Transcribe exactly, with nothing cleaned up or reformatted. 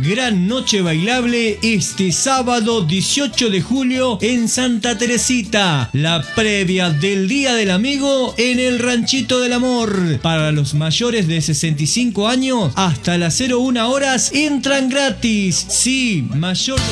Gran noche bailable este sábado dieciocho de julio en Santa Teresita. La previa del Día del Amigo en el Ranchito del Amor. Para los mayores de sesenta y cinco años hasta las cero una horas entran gratis. Sí, mayor